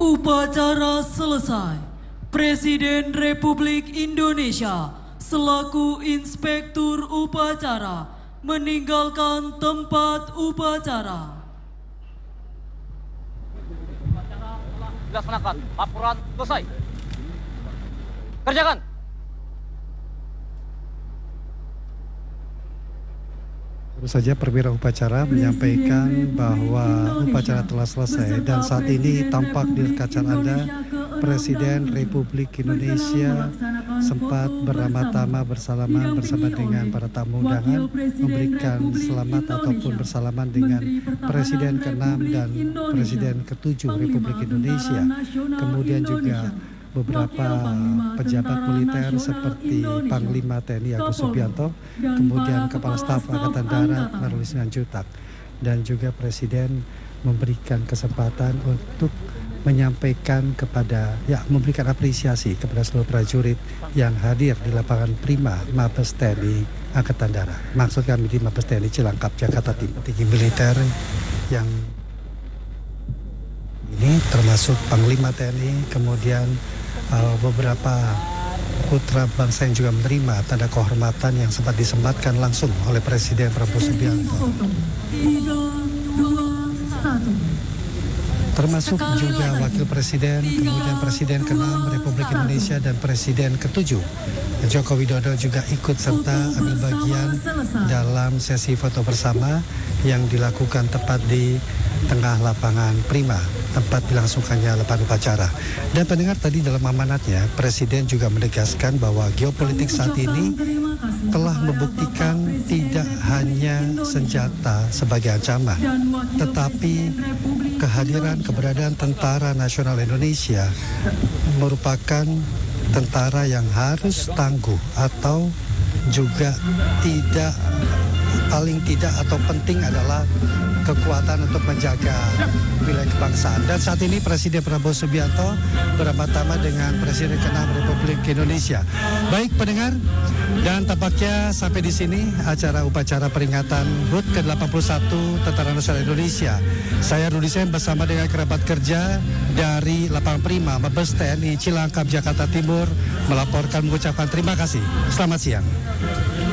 Upacara selesai. Presiden Republik Indonesia selaku Inspektur Upacara meninggalkan tempat upacara. Dilaksanakan, laporan selesai. Kerjakan. Baru saja perwira upacara menyampaikan bahwa upacara telah selesai dan saat ini tampak di kaca Anda Presiden Republik Indonesia sempat beramah-tamah bersalaman bersama dengan para tamu undangan, memberikan selamat ataupun bersalaman dengan Presiden ke-6 dan Presiden ke-7 Republik Indonesia. Kemudian juga beberapa pejabat militer seperti Panglima TNI Agus Subianto, kemudian Kepala Staf Angkatan Darat Maruli Simanjuntak, dan juga Presiden memberikan kesempatan untuk menyampaikan memberikan apresiasi kepada seluruh prajurit yang hadir di lapangan Prima Mabes TNI Angkatan Darat. Maksud kami di Mabes TNI Cilangkap, Jakarta Timur. Tinggi militer yang ini termasuk Panglima TNI, kemudian beberapa putra bangsa yang juga menerima tanda kehormatan yang sempat disematkan langsung oleh Presiden Prabowo Subianto. Termasuk juga Wakil Presiden, kemudian Presiden ke-6 Republik Indonesia dan Presiden ke-7 Joko Widodo juga ikut serta ambil bagian dalam sesi foto bersama yang dilakukan tepat di tengah lapangan Prima, tempat dilangsungkannya lapangan upacara. Dan pendengar, tadi dalam amanatnya, Presiden juga menegaskan bahwa geopolitik saat ini telah membuktikan tidak hanya senjata sebagai ancaman, tetapi kehadiran keberadaan Tentara Nasional Indonesia merupakan tentara yang harus tangguh atau juga paling tidak atau penting adalah kekuatan untuk menjaga wilayah kebangsaan. Dan saat ini Presiden Prabowo Subianto beramah-tamah dengan Presiden ke-6 Republik Indonesia. Baik pendengar, dan tampaknya sampai di sini acara upacara peringatan HUT ke-81 Tentara Nasional Indonesia. Saya Rudi Sen bersama dengan kerabat kerja dari Lapangan Prima Mabes TNI Cilangkap, Jakarta Timur melaporkan, mengucapkan terima kasih. Selamat siang.